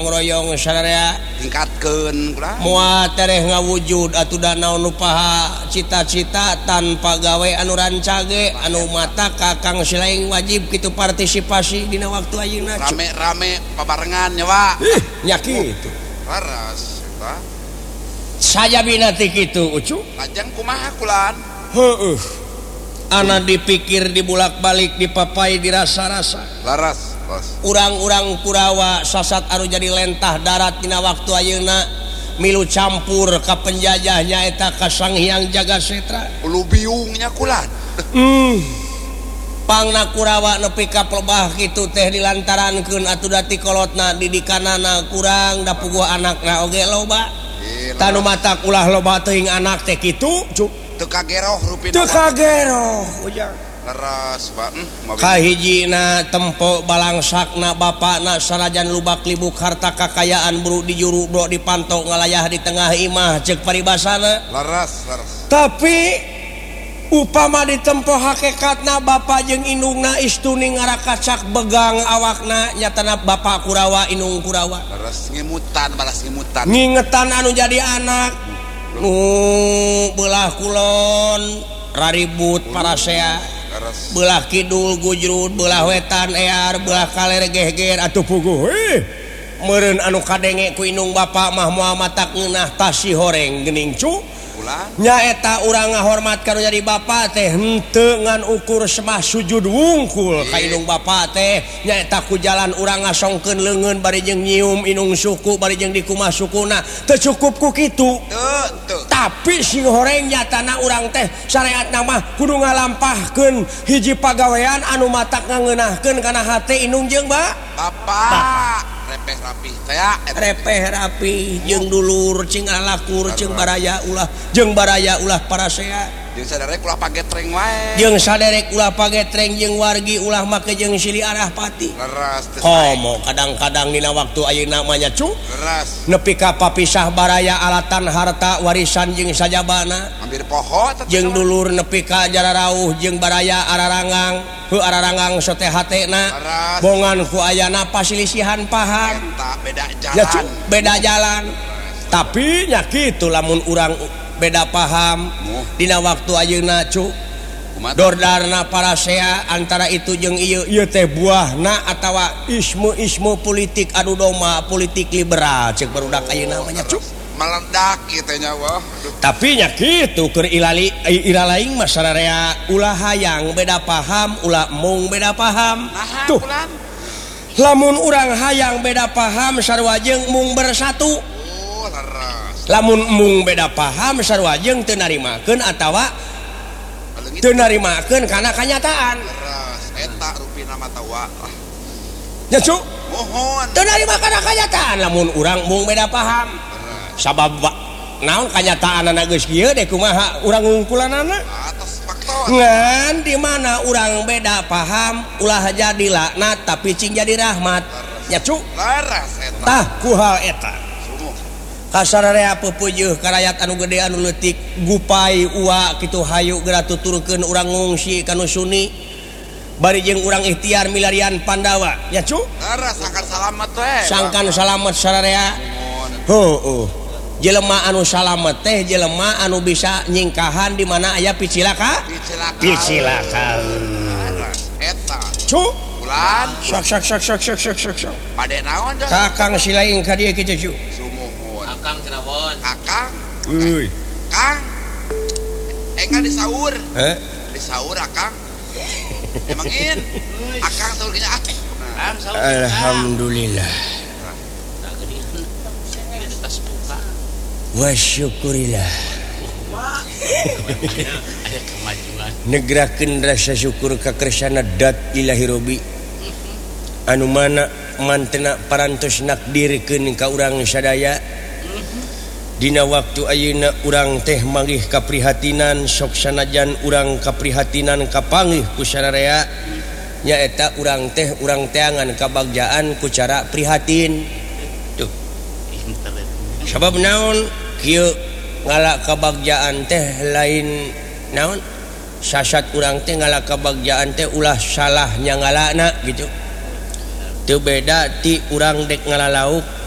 gotong-royong sadaya tingkatkeun kurang moal tereh ngawujud atuh da naon nu paha cita-cita tanpa gawe anu rancage anu mata kakang silaing wajib kitu partisipasi dina waktu ayeuna rame-rame pabarengan nya wa nya kitu laras eta sajabina teh kitu ucu lajeng kumaha kulan heueuh ana dipikir dibulak-balik dipapai dirasa-rasa laras urang-urang Kurawa sasat anu jadi lentah darat dina waktu ayeuna milu campur ka penjajahnya eta ka Sang Hyang Jagasetra ulu biungnya kulan pangna Kurawa nepi ka pelebah kitu teh dilantarankeun atuh dati kolotna didikanana kurang da puguh anakna oge loba tanu matak ulah loba teuing anak teh kitu cuk teu kageroh rupina teu kageroh ujang leres kahijina tempo balangsakna bapakna sanajan lubak libuk harta kakayaan bro di juru bro dipantau ngalayah di tengah imah cek paribasana leres tapi upama di tempo hakikatna bapak jeung indungna istuni ngarakacak begang awakna nyatana bapak Kurawa indung Kurawa leres ngimutan balas ngimutan ngingetan anu jadi anak nu belah kulon raribut parasea belah kidul gujrut belah wetan ear belah kaler geger atuh puguh meureun anu kadenge ku indung bapak mah moal matak ngeunah tasi horeng geuning cu nya eta urang ngahormat kanu jadi bapak teh henteu ngan ukur semah sujud wungkul ka indung bapak teh nya eta ku jalan urang ngasongkeun leungeun bari jeung nyium indung suku bari jeung dikumah sukuna teu cukup ku kitu tapi si horeng nyatana urang teh syariatna mah kudu ngalampahkeun hiji pagawean anu matak ngeunahkeun kana hate indung jeung bapak repeh rapih teh repeh rapih jeung dulur cing alakur cing baraya ulah parasea jeung saderek ulah pagetreng wae jeung saderek ulah pagetreng jeung wargi ulah make jeung silih arah pati leres teh komo kadang-kadang dina waktu ayeuna mah nya cu leres nepi ka papisah baraya alatan harta warisan jeung sajabana hampir poho jeung dulur nepi ka jararauh jeung baraya ararangang ararangang sote hatena bongan ku ayana pasilisihan paham beda jalan ya, beda jalan tapi nya kitu lamun urang beda paham dina waktu ayeuna cu dordarna parasea antara itu jeung ieu teh buahna atawa ismu politik adu domba politik liberal ceuk barudak ayeuna mah nya cu meledak kitu nya wah tapi nya kitu keur iralaing mah sararea ulah hayang beda paham ulah mung beda paham tuh lamun urang hayang beda paham sarua jeung mung bersatu lamun mung beda paham sarua jeung teu narimakeun atawa teu narimakeun kana kanyataan eta rupina mah tawa nya cu mohon teu narima kana kanyataan lamun urang mung beda paham sabab naon kanyataanna geus kieu deh kumaha urang ngungkulanana atas faktor ngan di mana urang beda paham ulah jadilah tapi cing jadi rahmat nya cu laras eta tah ku hal eta kasararea pepeujuh karayat anu gede anu leutik gupai uwa kitu hayu geura tuturkeun urang ngungsi kanu Suni bari jeung urang ikhtiar milarian Pandawa nya cu laras sangkan salamet we sangkan salamet sararea heuh jelema anu salamet teh jelema anu bisa nyingkahan di mana aya picilaka eta cu bulan sak pade naon kakang silaing ka dieu kitu cu sumuhun akang cenabon akang euy kang enggak disaur disaur akang emangin akang saur nya alhamdulillah wa syukurillah ada kemajuan negrakeun rasa syukur ka kersana dat ilahi robi anu mana mantena parantos nakdirkeun ka urang sadaya dina waktu ayeuna urang teh manggih kaprihatinan sok sanajan urang kaprihatinan kapanggih ku sararea nyaeta urang teangan kabagjaan ku cara prihatin tuh sabab naon kieu ngalak kabagjaan teh lain naon sasat urang teh ngalak kabagjaan teh ulah salahnya ngalakna gitu teu beda ti urang dek ngalalauk